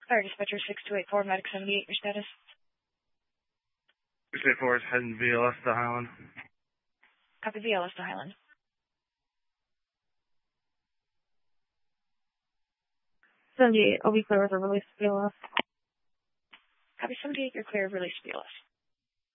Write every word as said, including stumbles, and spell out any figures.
Fire dispatcher six two eight four, medic seventy-eight, your status? six eight four is heading V L S to Highland. Copy, V L S to Highland. seventy-eight, I'll be clear with a release V L S. Copy, seventy-eight, you're clear of release V L S.